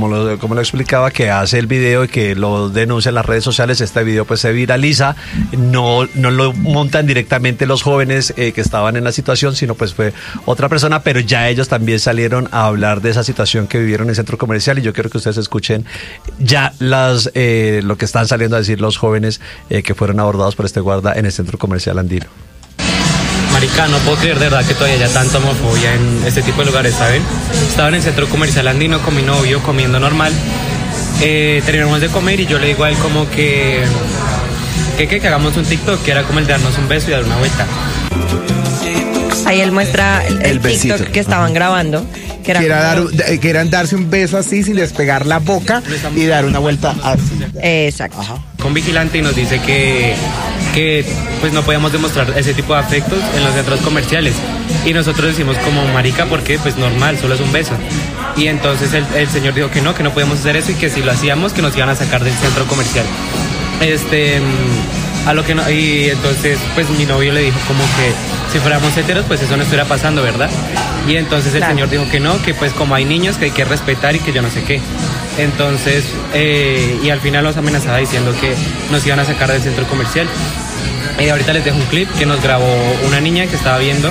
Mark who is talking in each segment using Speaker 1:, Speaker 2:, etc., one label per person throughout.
Speaker 1: como lo explicaba, que hace el video y que lo denuncia en las redes sociales. Este video pues se viraliza, no lo montan directamente los jóvenes que estaban en la situación, sino pues fue otra persona, pero ya ellos también salieron a hablar de esa situación que vivieron en el centro comercial, y yo quiero que ustedes escuchen ya lo que están saliendo a decir los jóvenes que fueron abordados por este guarda en el centro comercial andino.
Speaker 2: Marica, no puedo creer de verdad que todavía haya tanta homofobia en este tipo de lugares, ¿saben? Estaba en el centro comercial andino con mi novio comiendo normal. Terminamos de comer y yo le digo a él como que hagamos un TikTok, que era como el de darnos un beso y dar una vuelta.
Speaker 3: Ahí él muestra el TikTok que estaban grabando. Que
Speaker 4: eran darse un beso así sin despegar la boca y dar una vuelta así.
Speaker 3: Exacto.
Speaker 4: Ajá.
Speaker 2: Con vigilante y nos dice que pues no podíamos demostrar ese tipo de afectos en los centros comerciales. Y nosotros decimos como marica, porque pues normal, solo es un beso. Y entonces el señor dijo que no podíamos hacer eso y que si lo hacíamos que nos iban a sacar del centro comercial. Y entonces pues mi novio le dijo como que si fuéramos heteros pues eso no estuviera pasando, ¿verdad? Y entonces el señor dijo que no, que pues como hay niños que hay que respetar y que yo no sé qué. Entonces y al final nos amenazaba diciendo que nos iban a sacar del centro comercial. Ahorita les dejo un clip que nos grabó una niña que estaba viendo,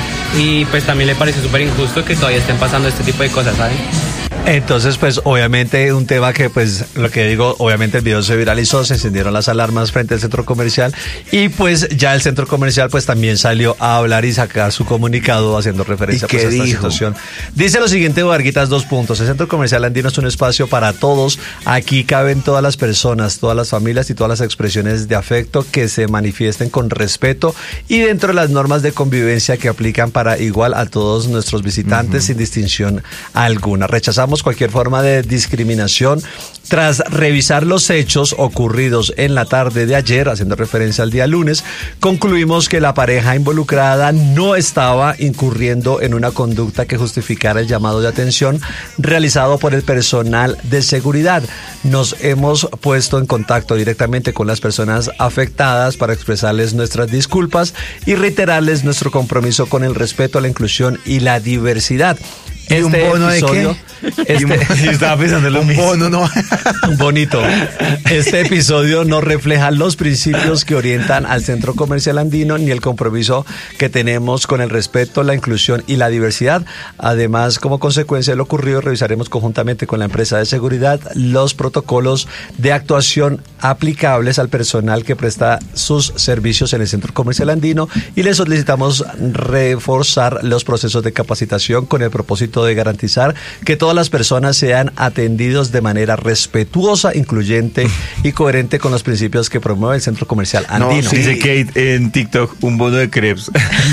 Speaker 2: y pues también le pareció súper injusto que todavía estén pasando este tipo de cosas, ¿saben?
Speaker 1: Entonces, pues obviamente un tema que, pues lo que digo, obviamente el video se viralizó, se encendieron las alarmas frente al centro comercial, y pues ya el centro comercial pues también salió a hablar y sacar su comunicado haciendo referencia pues, a esta situación. Dice lo siguiente, Varguitas, 2 puntos. El centro comercial andino es un espacio para todos. Aquí caben todas las personas, todas las familias y todas las expresiones de afecto que se manifiesten con respeto y dentro de las normas de convivencia que aplican para igual a todos nuestros visitantes sin distinción alguna. Rechazamos cualquier forma de discriminación. Tras revisar los hechos ocurridos en la tarde de ayer, haciendo referencia al día lunes, concluimos que la pareja involucrada no estaba incurriendo en una conducta que justificara el llamado de atención realizado por el personal de seguridad. Nos hemos puesto en contacto directamente con las personas afectadas para expresarles nuestras disculpas y reiterarles nuestro compromiso con el respeto a la inclusión y la diversidad.
Speaker 4: ¿Y un bono episodio, de qué?
Speaker 1: Estaba pensando en lo mismo.
Speaker 4: Un bono, no.
Speaker 1: Bonito. Este episodio no refleja los principios que orientan al centro comercial andino ni el compromiso que tenemos con el respeto, la inclusión y la diversidad. Además, como consecuencia de lo ocurrido, revisaremos conjuntamente con la empresa de seguridad los protocolos de actuación aplicables al personal que presta sus servicios en el centro comercial andino, y le solicitamos reforzar los procesos de capacitación con el propósito de garantizar que todas las personas sean atendidos de manera respetuosa, incluyente y coherente con los principios que promueve el centro comercial andino.
Speaker 5: No, sí. Dice Kate en TikTok, un bono de crepes.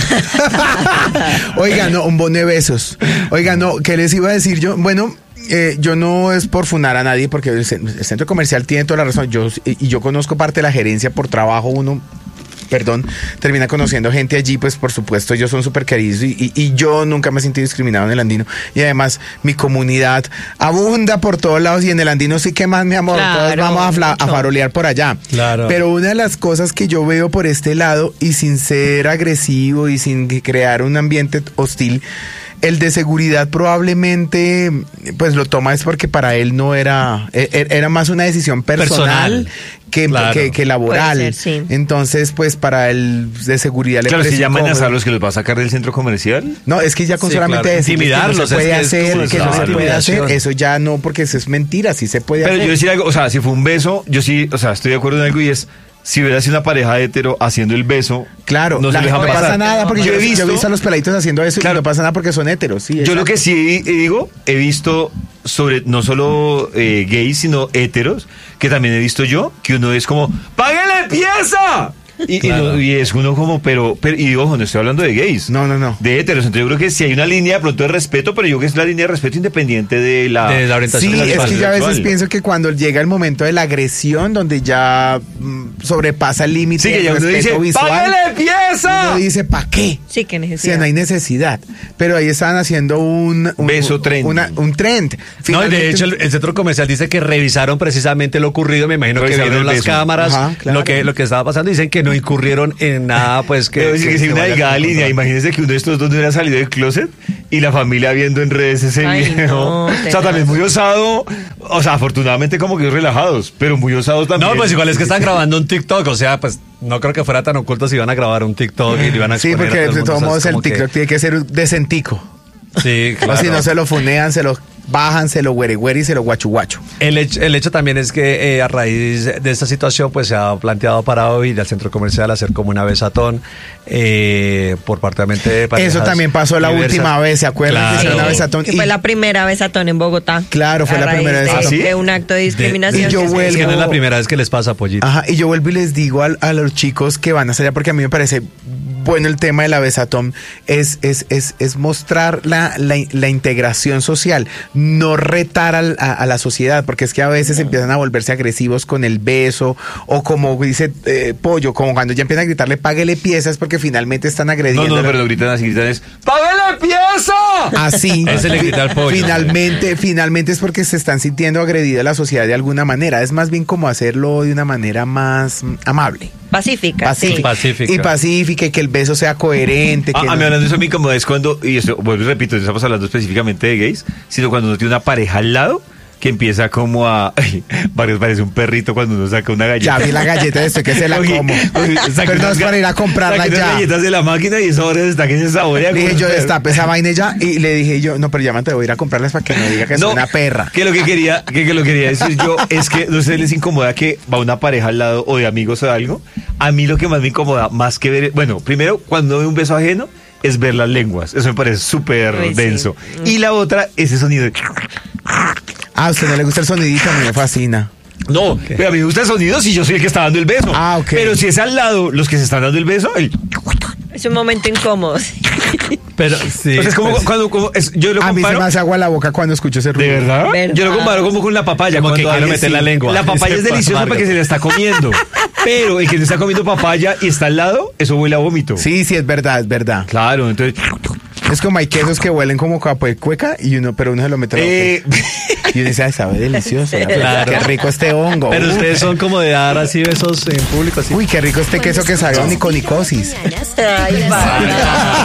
Speaker 4: Oiga, no, un bono de besos. Oiga, no, ¿qué les iba a decir yo? Bueno, yo no es por funar a nadie, porque el centro comercial tiene toda la razón. Yo conozco parte de la gerencia por trabajo, termina conociendo gente allí, pues por supuesto ellos son súper queridos y yo nunca me sentí discriminado en el andino, y además mi comunidad abunda por todos lados, y en el andino sí que más, mi amor, todos vamos a farolear por allá.
Speaker 1: Claro.
Speaker 4: Pero una de las cosas que yo veo por este lado, y sin ser agresivo y sin crear un ambiente hostil, el de seguridad probablemente pues lo toma es porque para él no era más una decisión personal. Que laboral.
Speaker 3: Puede ser, sí.
Speaker 4: Entonces, pues para el de seguridad le
Speaker 5: Claro, si ya
Speaker 4: incómodo.
Speaker 5: amenazar a los que los va a sacar del centro comercial.
Speaker 4: No, es que ya con solamente decir que no se puede hacer, eso ya no, porque eso es mentira, sí se puede hacer.
Speaker 5: Pero yo decir algo, o sea, si fue un beso, yo sí, o sea, estoy de acuerdo en algo, y es, si hubiera sido una pareja hetero haciendo el beso,
Speaker 4: claro,
Speaker 5: no
Speaker 4: pasa nada, porque yo he visto
Speaker 5: a
Speaker 4: los peladitos haciendo eso, claro, y no pasa nada porque son heteros. Sí,
Speaker 5: yo lo que sí digo, he visto sobre no solo gays, sino heteros, que también he visto yo, que uno es como, ¡páguenle pieza! Y es uno como, pero y digo, ojo, no estoy hablando de gays.
Speaker 4: No.
Speaker 5: De heteros. Entonces yo creo que sí hay una línea de pronto de respeto, pero yo creo que es la línea de respeto independiente de la
Speaker 1: orientación.
Speaker 4: Sí,
Speaker 1: sexual.
Speaker 4: es que yo a veces pienso que cuando llega el momento de la agresión, donde ya sobrepasa el límite
Speaker 5: sí, que ya
Speaker 4: del
Speaker 5: uno
Speaker 4: respeto
Speaker 5: dice,
Speaker 4: visual,
Speaker 5: ¡páguenle pieza!
Speaker 4: uno dice, ¿para qué?
Speaker 3: Sí, qué
Speaker 4: O
Speaker 3: necesidad.
Speaker 4: sea, no hay necesidad. Pero ahí estaban haciendo un
Speaker 5: beso trend.
Speaker 4: Un trend.
Speaker 1: No, y de hecho el centro comercial dice que revisaron precisamente lo ocurrido. Me imagino que vieron las cámaras,
Speaker 4: ajá, claro.
Speaker 1: lo que estaba pasando. Dicen que no incurrieron en nada, pues que
Speaker 5: si hay una delgada línea. Imagínense que uno de estos dos no hubiera salido del closet y la familia viendo en redes ese video.
Speaker 3: No,
Speaker 5: o sea, también muy osado. O sea, afortunadamente como que relajados, pero muy osados también.
Speaker 1: No, pues igual es que están grabando un TikTok, o sea, pues no creo que fuera tan oculto si iban a grabar un TikTok y lo iban a
Speaker 4: Sí,
Speaker 1: exponer
Speaker 4: porque
Speaker 1: a todo
Speaker 4: de
Speaker 1: el
Speaker 4: todos
Speaker 1: mundo,
Speaker 4: modos
Speaker 1: o sea, es
Speaker 4: el
Speaker 1: como
Speaker 4: TikTok tiene que ser decentico.
Speaker 1: Sí, claro.
Speaker 4: O si no se lo funean, se lo bajan, se lo güere y se lo guachu.
Speaker 1: El hecho también es que a raíz de esta situación pues se ha planteado para hoy al centro comercial hacer como una besatón por parte de parejas.
Speaker 4: Eso también pasó la
Speaker 1: diversas.
Speaker 4: última vez, ¿se acuerdan?
Speaker 1: Claro.
Speaker 4: Que hicieron una besatón.
Speaker 3: Que fue la primera besatón en Bogotá.
Speaker 4: Claro, fue
Speaker 3: A
Speaker 4: la
Speaker 3: raíz
Speaker 4: primera
Speaker 3: de-
Speaker 4: besatón.
Speaker 5: ¿Ah, sí?
Speaker 3: de un acto de discriminación.
Speaker 4: Y yo
Speaker 3: que se
Speaker 4: vuelvo-
Speaker 1: Es que
Speaker 3: hizo.
Speaker 1: no es la primera vez que les pasa, Pollito.
Speaker 4: Ajá, y yo vuelvo y les digo a los chicos que van a salir, porque a mí me parece bueno el tema de la besatón, es mostrar la integración social, no retar a la sociedad, porque es que a veces empiezan a volverse agresivos con el beso, o como dice Pollo, como cuando ya empiezan a gritarle, páguele piezas, porque finalmente están
Speaker 5: No,
Speaker 4: agrediendo.
Speaker 5: no, pero lo gritan así, gritan es ¡págale pieza!
Speaker 4: Así.
Speaker 1: Ese le grita al Pollo.
Speaker 4: Finalmente es porque se están sintiendo agredida la sociedad de alguna manera. Es más bien como hacerlo de una manera más amable.
Speaker 3: Pacífica. Sí.
Speaker 1: Pacífica.
Speaker 4: Y pacífica, y que el beso sea coherente. Que
Speaker 5: A mí hablando de eso, me incomoda es cuando, y eso, vuelvo y repito, no estamos hablando específicamente de gays, sino cuando uno tiene una pareja al lado que empieza como a... Varios parece un perrito cuando uno saca una galleta.
Speaker 4: Ya vi la galleta de esto que se la como. Pero no es para ir a comprarla
Speaker 5: saqué unas
Speaker 4: ya.
Speaker 5: galletas de la máquina y eso ahora se está que se saborea.
Speaker 4: Le dije
Speaker 5: como
Speaker 4: yo,
Speaker 5: un perro.
Speaker 4: destape esa vaina ya. Y le dije yo, no, pero ya me voy a ir a comprarlas para que no diga que soy una perra.
Speaker 5: Que lo que quería, que lo quería decir yo es que no sé, les incomoda que va una pareja al lado o de amigos o algo. A mí lo que más me incomoda, más que ver, bueno, primero, cuando veo un beso ajeno, es ver las lenguas. Eso me parece súper
Speaker 3: Uy, sí.
Speaker 5: denso. Y la otra, ese sonido de...
Speaker 4: Ah, ¿a usted no le gusta el sonidito? A mí me fascina.
Speaker 5: No, pero a mí me gusta el sonido si yo soy el que está dando el beso.
Speaker 4: Ah, ok.
Speaker 5: Pero si es al lado los que se están dando el beso,
Speaker 3: Es un momento incómodo.
Speaker 1: Pero sí.
Speaker 5: o sea, es como
Speaker 1: pues,
Speaker 5: cuando yo lo
Speaker 4: A mí se
Speaker 5: comparo.
Speaker 4: me hace agua la boca cuando escucho ese ruido.
Speaker 5: ¿De verdad?
Speaker 3: ¿Verdad?
Speaker 5: Yo lo comparo como con la papaya.
Speaker 1: Como que
Speaker 5: cuando
Speaker 1: quiero
Speaker 5: alguien
Speaker 1: meter la lengua.
Speaker 5: La papaya es
Speaker 1: Ese
Speaker 5: deliciosa
Speaker 1: amargo.
Speaker 5: porque se la está comiendo. Pero el que no está comiendo papaya y está al lado, eso huele a vómito.
Speaker 4: Sí, es verdad, es verdad.
Speaker 5: Claro, entonces...
Speaker 4: Es como hay quesos que huelen como capo de cueca pero uno se lo mete a la boca. Y uno dice, ay, sabe delicioso.
Speaker 1: Claro.
Speaker 4: Qué rico este hongo.
Speaker 1: Pero ustedes son como de dar así besos en público, así.
Speaker 4: Uy, qué rico este queso que sabe a onicosis.
Speaker 3: Ay, va.